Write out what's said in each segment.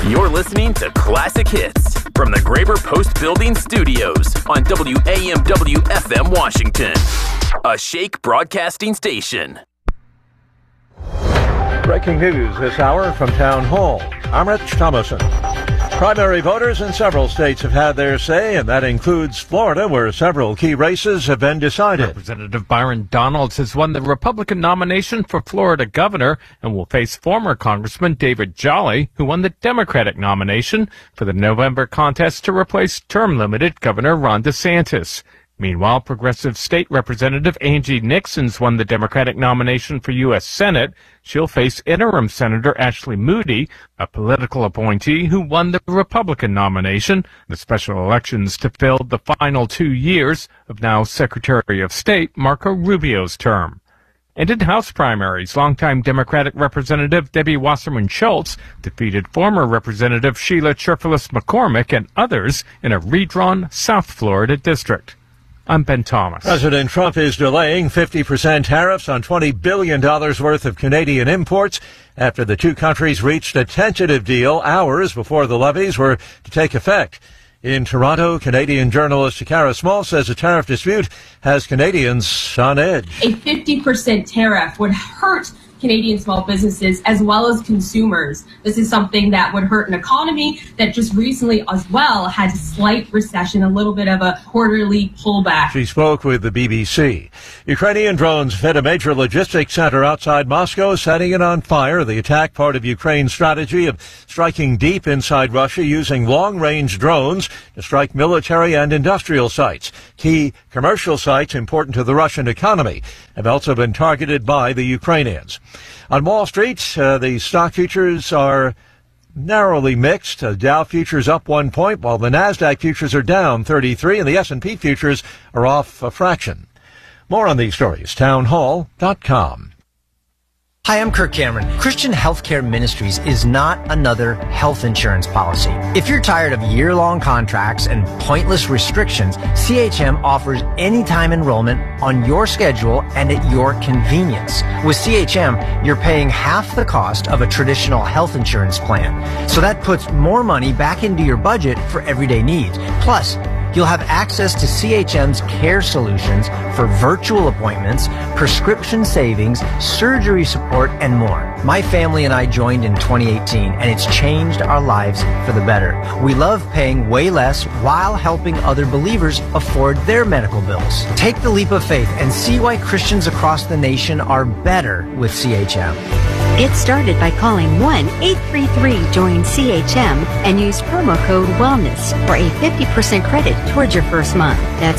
You're listening to Classic Hits from the Graber Post Building Studios on WAMW FM Washington, a Shake broadcasting station. Breaking news this hour from Town Hall. I'm Rich Thomason. Primary voters in several states have had their say, and that includes Florida, where several key races have been decided. Representative Byron Donalds has won the Republican nomination for Florida governor and will face former Congressman David Jolly, who won the Democratic nomination for the November contest to replace term-limited Governor Ron DeSantis. Meanwhile, Progressive State Representative Angie Nixon's won the Democratic nomination for U.S. Senate. She'll face interim Senator Ashley Moody, a political appointee who won the Republican nomination. The special elections to fill the final 2 years of now Secretary of State Marco Rubio's term. And in House primaries, longtime Democratic Representative Debbie Wasserman Schultz defeated former Representative Sheila Cherfilus McCormick and others in a redrawn South Florida district. I'm Ben Thomas. President Trump is delaying 50% tariffs on $20 billion worth of Canadian imports after the two countries reached a tentative deal hours before the levies were to take effect. In Toronto, Canadian journalist Takara Small says the tariff dispute has Canadians on edge. A 50% tariff would hurt Canadian small businesses as well as consumers. This is something that would hurt an economy that just recently as well had a slight recession, a little bit of a quarterly pullback. She spoke with the BBC. Ukrainian drones hit a major logistics center outside Moscow, setting it on fire. The attack, part of Ukraine's strategy of striking deep inside Russia using long-range drones to strike military and industrial sites. Key commercial sites important to the Russian economy have also been targeted by the Ukrainians. On Wall Street, the stock futures are narrowly mixed. Dow futures up 1 point, while the Nasdaq futures are down 33, and the S&P futures are off a fraction. More on these stories, townhall.com. Hi, I'm Kirk Cameron. Christian Healthcare Ministries is not another health insurance policy. If you're tired of year-long contracts and pointless restrictions, CHM offers anytime enrollment on your schedule and at your convenience. With CHM, you're paying half the cost of a traditional health insurance plan. So that puts more money back into your budget for everyday needs. Plus, you'll have access to CHM's care solutions for virtual appointments, prescription savings, surgery support, and more. My family and I joined in 2018, and it's changed our lives for the better. We love paying way less while helping other believers afford their medical bills. Take the leap of faith and see why Christians across the nation are better with CHM. Get started by calling 1-833-JOIN-CHM and use promo code WELLNESS for a 50% credit towards your first month. That's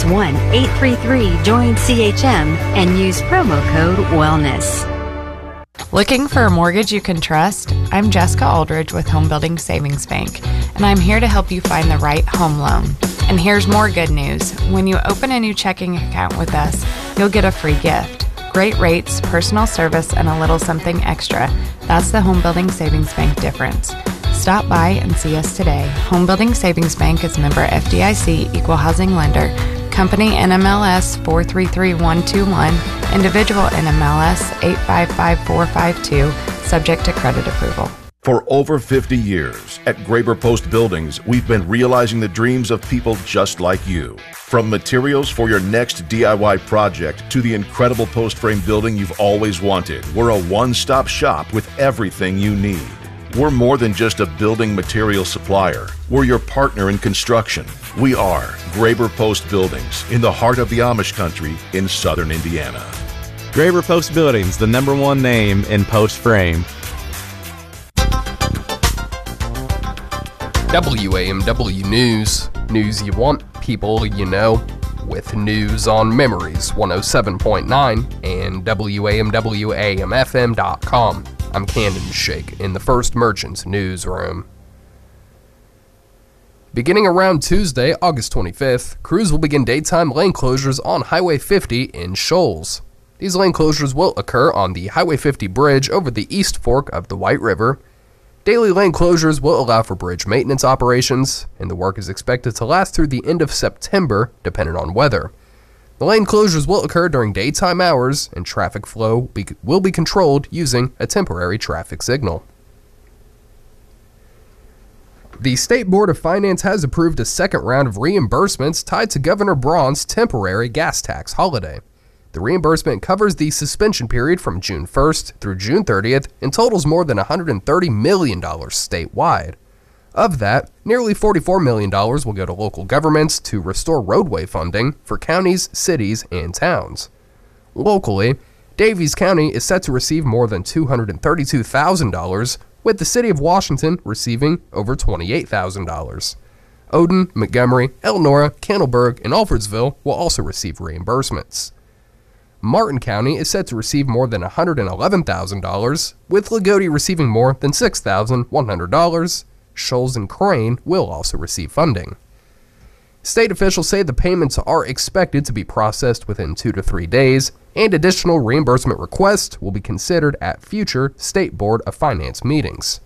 1-833-JOIN-CHM and use promo code WELLNESS. Looking for a mortgage you can trust? I'm Jessica Aldridge with Home Building Savings Bank, and I'm here to help you find the right home loan. And here's more good news. When you open a new checking account with us, you'll get a free gift. Great rates, personal service, and a little something extra. That's the Home Building Savings Bank difference. Stop by and see us today. Home Building Savings Bank is member FDIC, equal housing lender. Company NMLS 433121. Individual NMLS 855452. Subject to credit approval. For over 50 years, at Graber Post Buildings, we've been realizing the dreams of people just like you. From materials for your next DIY project to the incredible post frame building you've always wanted, we're a one-stop shop with everything you need. We're more than just a building material supplier. We're your partner in construction. We are Graber Post Buildings in the heart of the Amish country in southern Indiana. Graber Post Buildings, the #1 name in post frame. WAMW News. News you want, people you know. With news on Memories 107.9 and WAMWAMFM.com. I'm Camden Shake in the First Merchants newsroom. Beginning around Tuesday, August 25th, crews will begin daytime lane closures on Highway 50 in Shoals. These lane closures will occur on the Highway 50 bridge over the East Fork of the White River. Daily lane closures will allow for bridge maintenance operations, and the work is expected to last through the end of September, depending on weather. The lane closures will occur during daytime hours, and traffic flow will be controlled using a temporary traffic signal. The State Board of Finance has approved a second round of reimbursements tied to Governor Braun's temporary gas tax holiday. The reimbursement covers the suspension period from June 1st through June 30th and totals more than $130 million statewide. Of that, nearly $44 million will go to local governments to restore roadway funding for counties, cities, and towns. Locally, Daviess County is set to receive more than $232,000, with the City of Washington receiving over $28,000. Odin, Montgomery, Elnora, Candleburg, and Alfredsville will also receive reimbursements. Martin County is set to receive more than $111,000, with Lagodi receiving more than $6,100. Shoals and Crane will also receive funding. State officials say the payments are expected to be processed within 2 to 3 days, and additional reimbursement requests will be considered at future State Board of Finance meetings.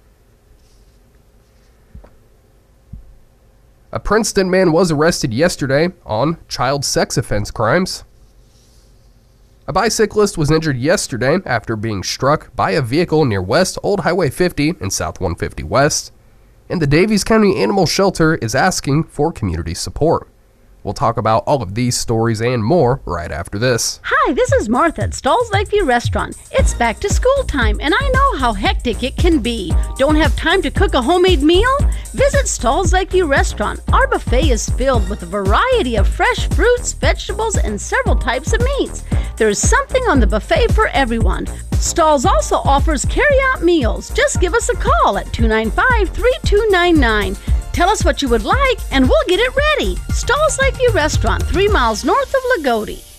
A Princeton man was arrested yesterday on child sex offense crimes. A bicyclist was injured yesterday after being struck by a vehicle near West Old Highway 50 and South 150 West, and the Daviess County Animal Shelter is asking for community support. We'll talk about all of these stories and more right after this. Hi, this is Martha at Stalls Lakeview Restaurant. It's back to school time, and I know how hectic it can be. Don't have time to cook a homemade meal? Visit Stalls Lakeview Restaurant. Our buffet is filled with a variety of fresh fruits, vegetables, and several types of meats. There's something on the buffet for everyone. Stalls also offers carry-out meals. Just give us a call at 295-3299. Tell us what you would like, and we'll get it ready. Stalls Lakeview Restaurant, 3 miles north of Lagodi.